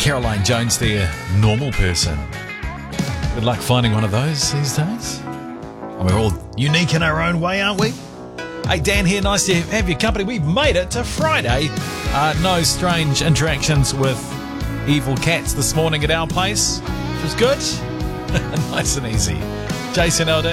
Caroline Jones there, Normal Person. Good luck finding one of those these days. And we're all unique in our own way, aren't we? Hey, Dan here. Nice to have your company. We've made it to Friday. No strange interactions with evil cats this morning at our place, which was good. Nice and easy. Jason Aldean.